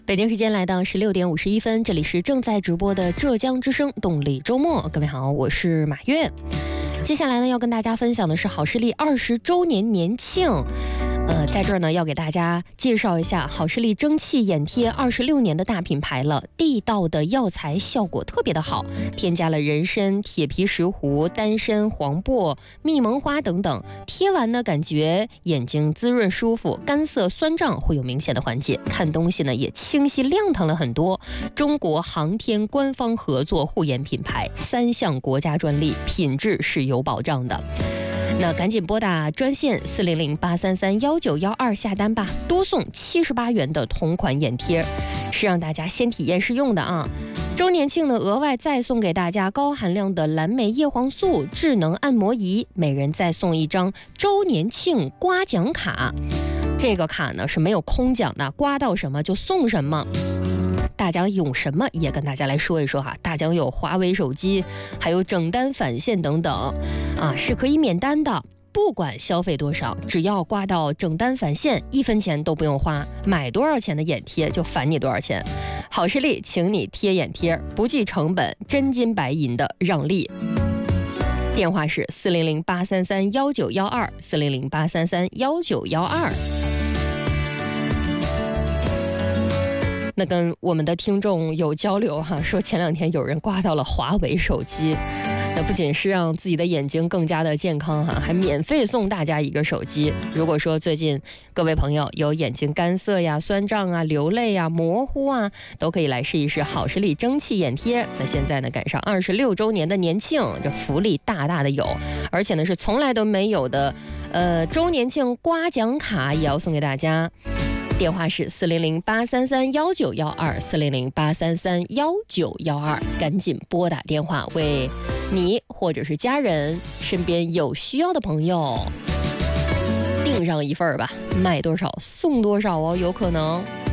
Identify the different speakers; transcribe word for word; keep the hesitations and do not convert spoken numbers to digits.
Speaker 1: 北京时间来到十六点五十一分，这里是正在直播的浙江之声动力周末。各位好，我是马月。接下来呢，要跟大家分享的是好视力二十周年年庆。呃，在这儿呢，要给大家介绍一下好视力蒸汽眼贴二十六年的大品牌了，地道的药材效果特别的好，添加了人参、铁皮石斛、丹参、黄柏、蜜蒙花等等，贴完呢感觉眼睛滋润舒服，干涩酸胀会有明显的缓解，看东西呢也清晰亮堂了很多。中国航天官方合作护眼品牌，三项国家专利，品质是有保障的。那赶紧拨打专线四零零八三三幺九幺二下单吧，多送七十八元的同款眼贴，是让大家先体验试用的啊。周年庆呢，额外再送给大家高含量的蓝莓叶黄素智能按摩仪，每人再送一张周年庆刮奖卡。这个卡呢是没有空奖的，刮到什么就送什么。大奖有什么也跟大家来说一说哈。大奖有华为手机，还有整单返现等等啊，是可以免单的。不管消费多少，只要刮到整单返现，一分钱都不用花，买多少钱的眼贴就返你多少钱。好视力请你贴眼贴，不计成本，真金白银的让利。电话是四零零八三三幺九幺二四零零八三三幺九幺二。那跟我们的听众有交流哈，说前两天有人刮到了华为手机，那不仅是让自己的眼睛更加的健康哈，还免费送大家一个手机。如果说最近各位朋友有眼睛干涩呀、酸胀啊、流泪啊、模糊啊，都可以来试一试好视力蒸汽眼贴。那现在呢赶上二十六周年的年庆，这福利大大的有，而且呢是从来都没有的，呃周年庆刮奖卡也要送给大家。电话是四零零八三三幺九幺二四零零八三三幺九幺二，赶紧拨打电话，为你或者是家人、身边有需要的朋友订上一份吧，卖多少送多少哦，有可能。